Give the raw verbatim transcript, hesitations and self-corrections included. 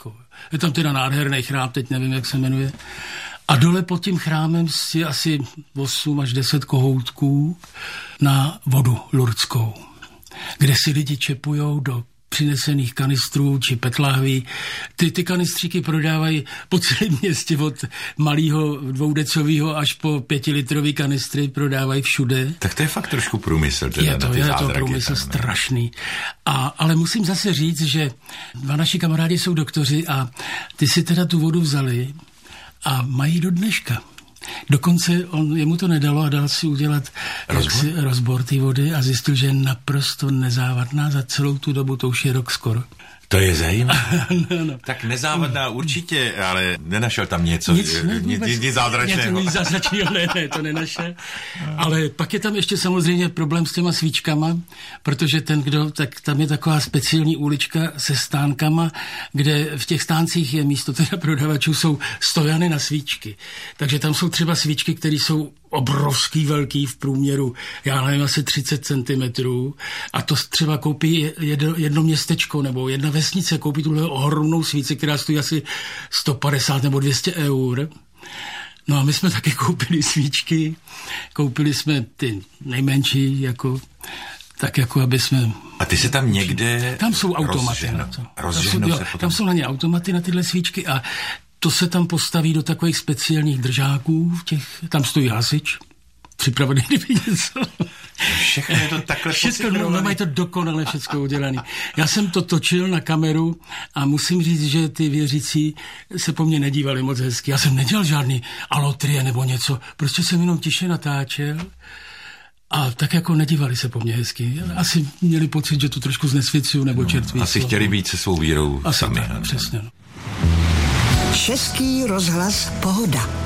Jako. Je tam teda nádherný chrám, teď nevím, jak se jmenuje. A dole pod tím chrámem je asi osm až deset kohoutků na vodu lurdskou, kde si lidi čepujou do přinesených kanistrů či petláhví. Ty, ty kanistříky prodávají po celém městě od malého dvoudecového až po pětilitrový kanistry prodávají všude. Tak to je fakt trošku průmysl. Teda je to, na ty je zázraky, to průmysl tam, strašný. A, ale musím zase říct, že dva naši kamarádi jsou doktoři a ty si teda tu vodu vzali a mají do dneška. Dokonce on, jemu to nedalo a dal si udělat rozbor, rozbor té vody a zjistil, že je naprosto nezávadná za celou tu dobu, to už je rok skoro. To je zajímavé. no, no. Tak nezávadná určitě, ale nenašel tam něco, nic, ne, nic, nic, nic zázračného. Nic zázračného, ne, ne, to nenašel. Ale pak je tam ještě samozřejmě problém s těma svíčkama, protože ten, kdo, tak tam je taková speciální ulička se stánkama, kde v těch stáncích je místo teda prodavačů jsou stojany na svíčky. Takže tam jsou třeba svíčky, které jsou obrovský velký v průměru, já nevím, asi třicet centimetrů a to třeba koupí jedno, jedno městečko nebo jedna vesnice, koupí tuhle ohromnou svíci, která stojí asi sto padesát nebo dvě stě eur. No a my jsme taky koupili svíčky, koupili jsme ty nejmenší, jako tak jako aby jsme... A ty se tam někde... Tam jsou automaty. Na to. Tam, jsou, jo, tam jsou na ně automaty na tyhle svíčky a to se tam postaví do takových speciálních držáků, v těch, tam stojí hasič, připravený kdyby něco. Všechno je to takhle všechno, no, mají to dokonale všechno udělané. Já jsem to točil na kameru a musím říct, že ty věřící se po mně nedívali moc hezky. Já jsem nedělal žádný alotrie nebo něco, prostě jsem jenom tiše natáčel a tak jako nedívali se po mně hezky. Asi měli pocit, že to trošku znesvěcuju nebo no, čertví. Asi chtěli být se svou vírou asi sami. Tak, přesně. No. Český rozhlas Pohoda.